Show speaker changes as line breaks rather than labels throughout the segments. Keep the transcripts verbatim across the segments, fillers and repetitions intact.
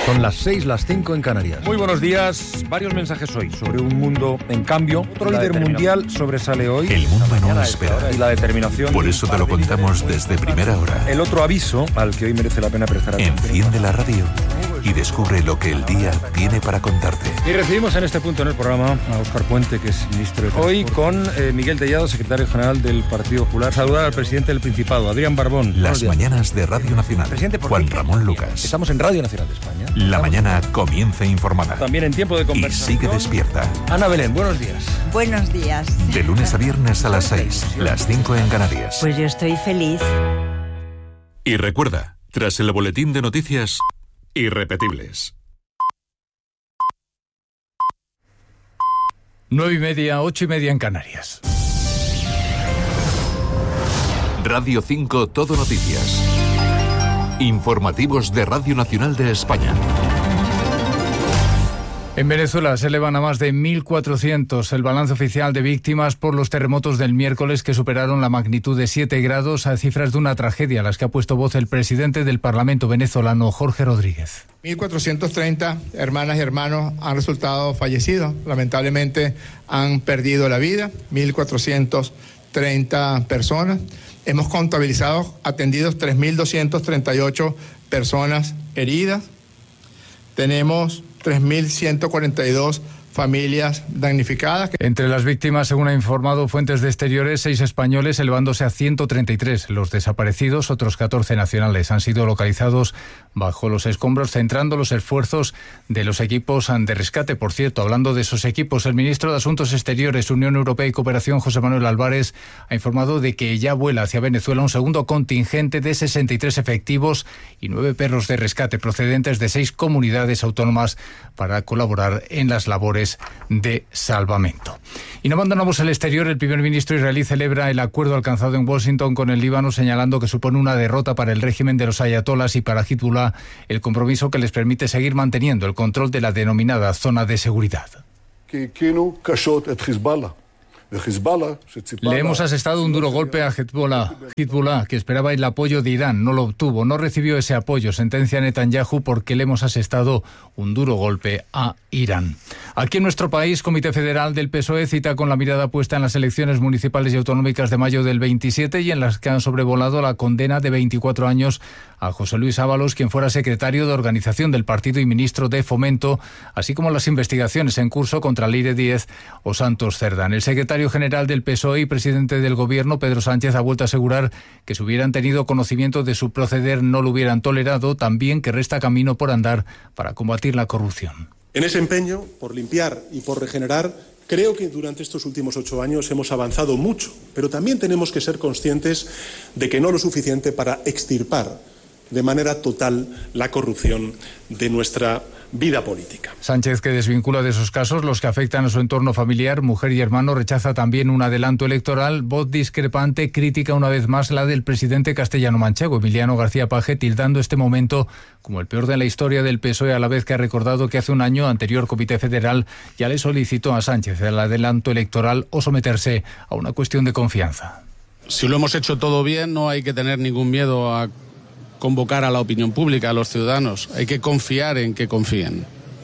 Son las seis, las cinco en Canarias.
Muy buenos días. Varios mensajes hoy sobre un mundo en cambio. Otro líder mundial sobresale hoy.
El mundo no espera.
Y la determinación.
Por eso te lo contamos desde primera hora.
El otro aviso al que hoy merece la pena prestar atención.
Enciende la radio y descubre lo que el día tiene para contarte.
Y recibimos en este punto en el programa a Óscar Puente, que es ministro de Transporte. Hoy con eh, Miguel Tellado, secretario general del Partido Popular. Saludar al presidente del Principado, Adrián Barbón.
Las mañanas de Radio Nacional.
Presidente, ¿por
Juan
qué?
Ramón Lucas.
Estamos en Radio Nacional de España.
La
Estamos...
mañana comienza informada.
También en tiempo de
Y
conversación.
sigue despierta.
Ana Belén, buenos días.
Buenos días.
De lunes a viernes a las seis, las cinco en Canarias.
Pues yo estoy feliz.
Y recuerda, tras el boletín de noticias, irrepetibles.
Nueve y media, ocho y media en Canarias.
Radio cinco Todo Noticias. Informativos de Radio Nacional de España.
En Venezuela se elevan a más de mil cuatrocientos el balance oficial de víctimas por los terremotos del miércoles, que superaron la magnitud de siete grados, a cifras de una tragedia a las que ha puesto voz el presidente del Parlamento venezolano, Jorge Rodríguez.
mil cuatrocientos treinta hermanas y hermanos han resultado fallecidos. Lamentablemente han perdido la vida, mil cuatrocientas treinta personas. Hemos contabilizado atendidos tres mil doscientas treinta y ocho personas heridas. Tenemos tres mil ciento cuarenta y dos familias damnificadas.
Entre las víctimas, según ha informado fuentes de exteriores, seis españoles, elevándose a ciento treinta y tres. Los desaparecidos, otros catorce nacionales, han sido localizados bajo los escombros, centrando los esfuerzos de los equipos de rescate. Por cierto, hablando de esos equipos, el ministro de Asuntos Exteriores, Unión Europea y Cooperación, José Manuel Álvarez, ha informado de que ya vuela hacia Venezuela un segundo contingente de sesenta y tres efectivos y nueve perros de rescate procedentes de seis comunidades autónomas para colaborar en las labores de salvamento. Y no abandonamos el exterior. El primer ministro israelí celebra el acuerdo alcanzado en Washington con el Líbano, señalando que supone una derrota para el régimen de los ayatolás y para Hezbollah, el compromiso que les permite seguir manteniendo el control de la denominada zona de seguridad. Le hemos asestado un duro golpe a Hezbollah, Hezbollah, que esperaba el apoyo de Irán. No lo obtuvo, no recibió ese apoyo, sentencia Netanyahu, porque le hemos asestado un duro golpe a Irán. Aquí en nuestro país, Comité Federal del P S O E cita con la mirada puesta en las elecciones municipales y autonómicas de mayo del veintisiete, y en las que han sobrevolado la condena de veinticuatro años a José Luis Ábalos, quien fuera secretario de organización del partido y ministro de Fomento, así como las investigaciones en curso contra Leire Díez o Santos Cerdán. El secretario general del P S O E y presidente del Gobierno, Pedro Sánchez, ha vuelto a asegurar que si hubieran tenido conocimiento de su proceder no lo hubieran tolerado, también que resta camino por andar para combatir la corrupción.
En ese empeño por limpiar y por regenerar, creo que durante estos últimos ocho años hemos avanzado mucho, pero también tenemos que ser conscientes de que no lo suficiente para extirpar de manera total la corrupción de nuestra vida política.
Sánchez, que desvincula de esos casos los que afectan a su entorno familiar, mujer y hermano, rechaza también un adelanto electoral. Voz discrepante crítica una vez más la del presidente castellano-manchego, Emiliano García Paje, tildando este momento como el peor de la historia del P S O E, a la vez que ha recordado que hace un año, anterior Comité Federal ya le solicitó a Sánchez el adelanto electoral o someterse a una cuestión de confianza.
Si lo hemos hecho todo bien, no hay que tener ningún miedo a convocar a la opinión pública, a los ciudadanos. Hay que confiar en que confíen.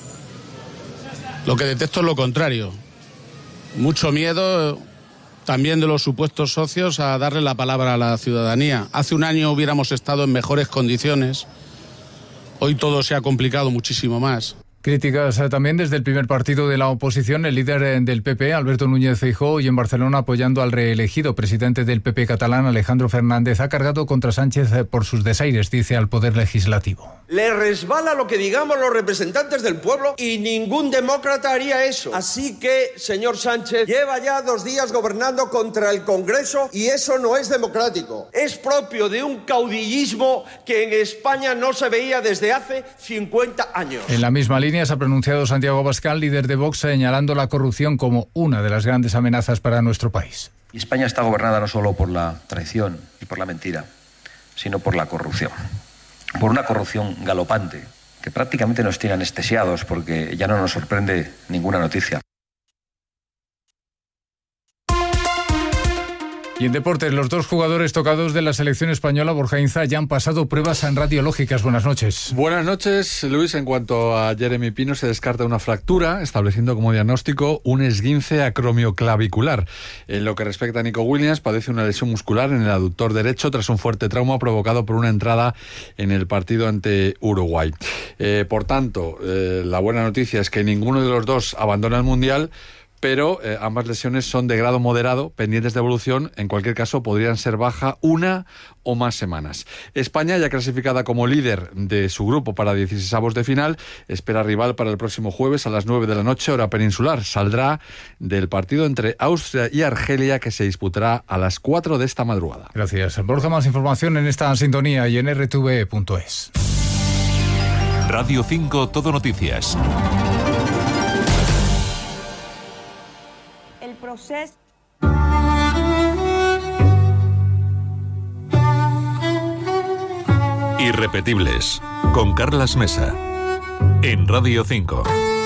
Lo que detecto es lo contrario. Mucho miedo también de los supuestos socios a darle la palabra a la ciudadanía. Hace un año hubiéramos estado en mejores condiciones. Hoy todo se ha complicado muchísimo más.
Críticas también desde el primer partido de la oposición. El líder del P P, Alberto Núñez Feijóo, hoy en Barcelona apoyando al reelegido presidente del P P catalán, Alejandro Fernández, ha cargado contra Sánchez por sus desaires, dice, al Poder Legislativo.
Le resbala lo que digamos los representantes del pueblo y ningún demócrata haría eso. Así que, señor Sánchez, lleva ya dos días gobernando contra el Congreso y eso no es democrático. Es propio de un caudillismo que en España no se veía desde hace cincuenta años.
En la misma línea se ha pronunciado Santiago Abascal, líder de Vox, señalando la corrupción como una de las grandes amenazas para nuestro país.
Y España está gobernada no solo por la traición y por la mentira, sino por la corrupción. Por una corrupción galopante, que prácticamente nos tiene anestesiados porque ya no nos sorprende ninguna noticia.
Y en deportes, los dos jugadores tocados de la selección española, Borja Inza, ya han pasado pruebas radiológicas. Buenas noches.
Buenas noches, Luis. En cuanto a Jeremy Pino, se descarta una fractura, estableciendo como diagnóstico un esguince acromioclavicular. En lo que respecta a Nico Williams, padece una lesión muscular en el aductor derecho tras un fuerte trauma provocado por una entrada en el partido ante Uruguay. Eh, por tanto, eh, la buena noticia es que ninguno de los dos abandona el Mundial, pero eh, ambas lesiones son de grado moderado, pendientes de evolución. En cualquier caso, podrían ser baja una o más semanas. España, ya clasificada como líder de su grupo para dieciseisavos de final, espera rival para el próximo jueves a las nueve de la noche, hora peninsular. Saldrá del partido entre Austria y Argelia, que se disputará a las cuatro de esta madrugada.
Gracias, Borja. Más información en esta sintonía y en erre te ve punto es.
Radio cinco Todo Noticias.
El proceso.
Irrepetibles, con Carlas Mesa, en Radio cinco.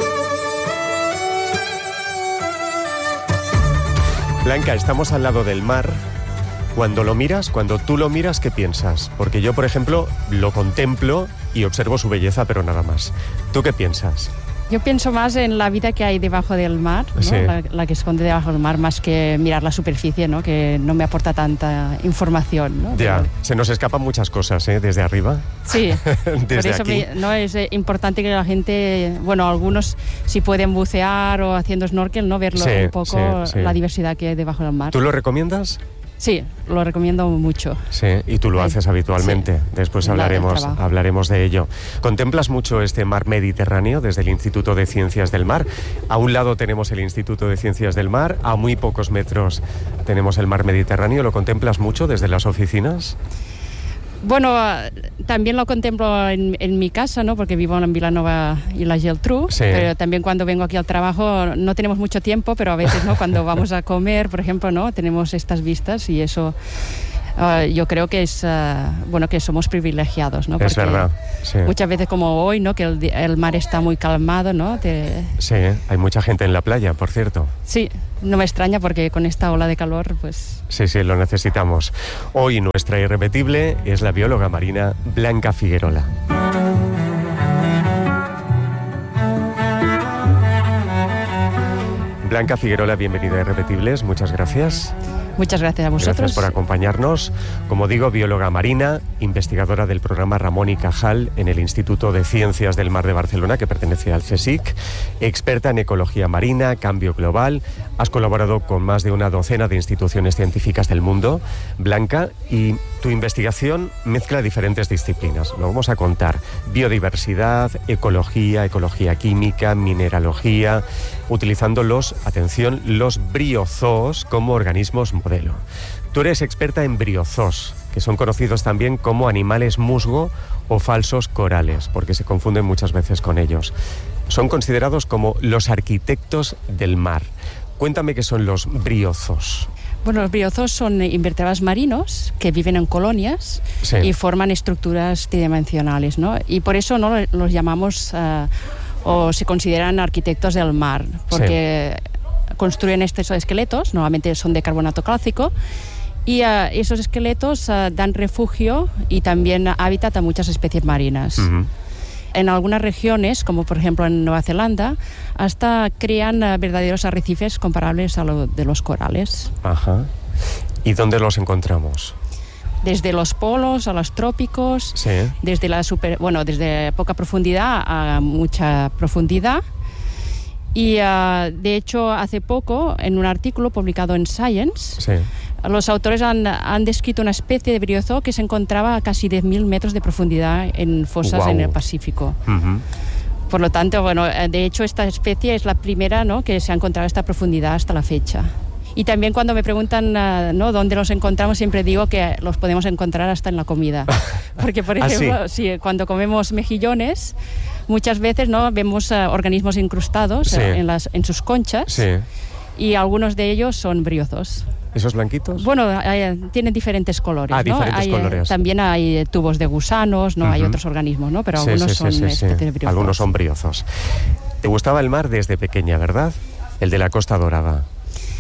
Blanca, estamos al lado del mar. Cuando lo miras, cuando tú lo miras, ¿qué piensas? Porque yo, por ejemplo, lo contemplo y observo su belleza, pero nada más. ¿Tú qué piensas?
Yo pienso más en la vida que hay debajo del mar, ¿no?
Sí.
la, la que esconde debajo del mar, más que mirar la superficie, ¿no? Que no me aporta tanta información, ¿no?
Ya,
Pero,
se nos escapan muchas cosas, ¿eh? Desde arriba.
Sí,
Desde
por eso
aquí.
me, no es eh, importante que la gente, bueno, algunos si pueden bucear o haciendo snorkel, ¿no? Verlo
Sí,
un poco,
sí, sí.
la diversidad que hay debajo del mar.
¿Tú lo recomiendas?
Sí, lo recomiendo mucho.
Sí, y tú lo haces habitualmente.
Sí.
Después
La- el
hablaremos,
trabajo.
hablaremos de ello. ¿Contemplas mucho este mar Mediterráneo desde el Instituto de Ciencias del Mar? A un lado tenemos el Instituto de Ciencias del Mar, a muy pocos metros tenemos el mar Mediterráneo. ¿Lo contemplas mucho desde las oficinas?
Bueno, eh, también lo contemplo en, en mi casa, ¿no? Porque vivo en Vilanova y la Geltrú,
Sí.
pero también cuando vengo aquí al trabajo no tenemos mucho tiempo, pero a veces, ¿no? Cuando vamos a comer, por ejemplo, ¿no? Tenemos estas vistas y eso uh, yo creo que es, uh, bueno, que somos privilegiados, ¿no?
Es
Porque
verdad, sí.
muchas veces como hoy, ¿no? Que el, di- el mar está muy calmado, ¿no? Te-
Sí, hay mucha gente en la playa, por cierto.
sí, no me extraña porque con esta ola de calor, pues...
Sí, sí, lo necesitamos. Hoy nuestra irrepetible es la bióloga marina Blanca Figuerola. Blanca Figuerola, bienvenida a Irrepetibles, muchas gracias.
Muchas gracias a vosotros.
Gracias por acompañarnos. Como digo, bióloga marina, investigadora del programa Ramón y Cajal en el Instituto de Ciencias del Mar de Barcelona, que pertenece al CSIC, experta en ecología marina, cambio global. Has colaborado con más de una docena de instituciones científicas del mundo, Blanca, y tu investigación mezcla diferentes disciplinas. Lo vamos a contar: biodiversidad, ecología, ecología química, mineralogía, utilizando los, atención, los briozoos como organismos modelo. Tú eres experta en briozoos, que son conocidos también como animales musgo o falsos corales, porque se confunden muchas veces con ellos. Son considerados como los arquitectos del mar. Cuéntame qué son los briozoos.
Bueno, los briozoos son invertebrados marinos que viven en colonias
Sí.
y forman estructuras tridimensionales, ¿no? Y por eso no los llamamos uh, o se consideran arquitectos del mar, porque sí. construyen estos esqueletos, normalmente son de carbonato cálcico, y uh, esos esqueletos uh, dan refugio y también hábitat a muchas especies marinas. Uh-huh. En algunas regiones, como por ejemplo en Nueva Zelanda, hasta crean uh, verdaderos arrecifes comparables a los de los corales.
Ajá. ¿Y dónde los encontramos?
Desde los polos a los trópicos,
sí.
desde la super, bueno, desde poca profundidad a mucha profundidad. Y uh, de hecho, hace poco, en un artículo publicado en Science,
sí.
los autores han, han descrito una especie de briozoo que se encontraba a casi diez mil metros de profundidad en fosas wow. en el Pacífico. Uh-huh. Por lo tanto, bueno, de hecho, esta especie es la primera, ¿no?, que se ha encontrado a esta profundidad hasta la fecha. Y también cuando me preguntan uh, ¿no?, dónde los encontramos, siempre digo que los podemos encontrar hasta en la comida. Porque, por ejemplo, ¿Ah, sí? Sí, cuando comemos mejillones, muchas veces, ¿no?, vemos uh, organismos incrustados sí. uh, en, las, en sus conchas,
sí.
y algunos de ellos son briozoos.
¿Esos blanquitos?
Bueno, hay, tienen diferentes colores,
ah,
¿no?
diferentes
hay,
colores.
También hay tubos de gusanos, ¿no? Uh-huh. Hay otros organismos, ¿no? Pero
sí,
algunos
sí,
son
sí, sí,
especies
sí.
de briozoos.
Algunos son briozoos. ¿Te gustaba el mar desde pequeña, verdad? El de la Costa Dorada.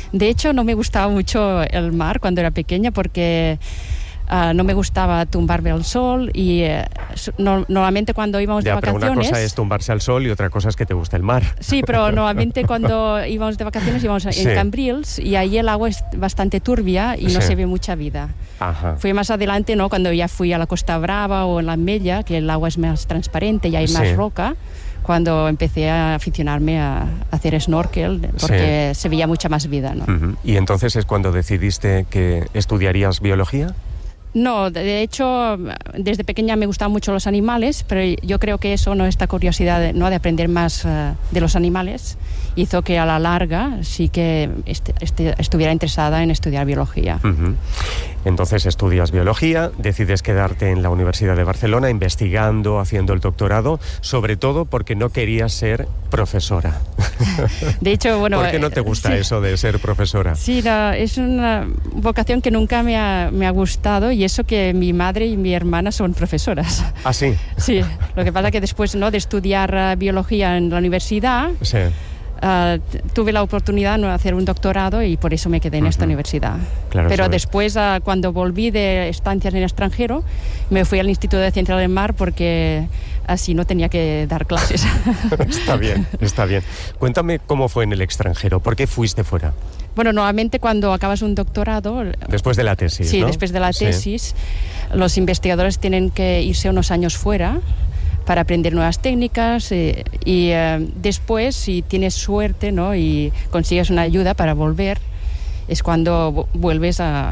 De hecho, no me gustaba mucho el mar cuando era pequeña porque uh, no me gustaba tumbarme al sol y uh, no, normalmente cuando íbamos
ya,
de vacaciones...
Pero una cosa es tumbarse al sol y otra cosa es que te guste el mar.
Sí, pero normalmente cuando íbamos de vacaciones íbamos en
sí.
Cambrils y ahí el agua es bastante turbia y no
sí.
se ve mucha vida.
Ajá.
Fue más adelante, ¿no? Cuando ya fui a la Costa Brava o en la Mella, que el agua es más transparente y hay
sí.
más roca, cuando empecé a aficionarme a hacer snorkel, porque sí. se veía mucha más vida, ¿no?
Uh-huh. ¿Y entonces es cuando decidiste que estudiarías biología?
No, de hecho, desde pequeña me gustaban mucho los animales, pero yo creo que eso, no, esta curiosidad de, ¿no? de aprender más uh, de los animales, hizo que a la larga sí que est- est- estuviera interesada en estudiar biología.
Uh-huh. Entonces estudias biología, decides quedarte en la Universidad de Barcelona investigando, haciendo el doctorado, sobre todo porque no querías ser profesora.
De hecho, bueno...
¿Por qué no te gusta
sí,
eso de ser profesora?
Sí, la, es una vocación que nunca me ha, me ha gustado, y eso que mi madre y mi hermana son profesoras.
¿Ah, sí?
Sí, lo que pasa que después, ¿no?, de estudiar uh, biología en la universidad...
Sí.
Uh, t- tuve la oportunidad de hacer un doctorado y por eso me quedé en uh-huh. esta universidad.
Claro,
Pero
sabes.
después, uh, cuando volví de estancias en el extranjero, me fui al Instituto de Ciencias del Mar porque así no tenía que dar clases.
Está bien, está bien. Cuéntame cómo fue en el extranjero. ¿Por qué fuiste fuera?
Bueno, normalmente cuando acabas un doctorado...
Después de la tesis,
Sí,
¿no?
después de la tesis, sí. Los investigadores tienen que irse unos años fuera para aprender nuevas técnicas eh, y eh, después, si tienes suerte, ¿no?, y consigues una ayuda para volver, es cuando vuelves a,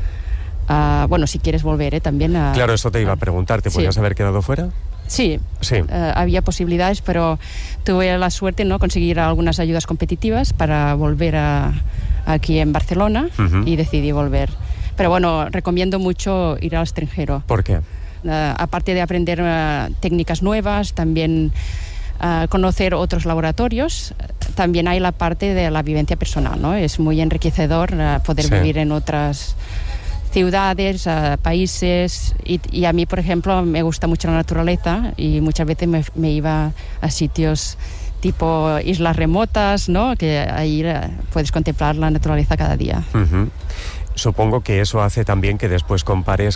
a... Bueno, si quieres volver, ¿eh? También a...
Claro, eso te iba a preguntar. ¿Te
sí.
podías haber quedado fuera?
Sí,
sí.
Uh, había posibilidades, pero tuve la suerte, ¿no?, conseguir algunas ayudas competitivas para volver a, aquí en Barcelona uh-huh. y decidí volver. Pero bueno, recomiendo mucho ir al extranjero.
¿Por qué?
Uh, aparte de aprender uh, técnicas nuevas, también uh, conocer otros laboratorios, también hay la parte de la vivencia personal, ¿no? Es muy enriquecedor uh, poder sí. vivir en otras ciudades, uh, países, y, y a mí, por ejemplo, me gusta mucho la naturaleza y muchas veces me, me iba a sitios tipo islas remotas, ¿no?, que ahí uh, puedes contemplar la naturaleza cada día.
Uh-huh. Supongo que eso hace también que después compares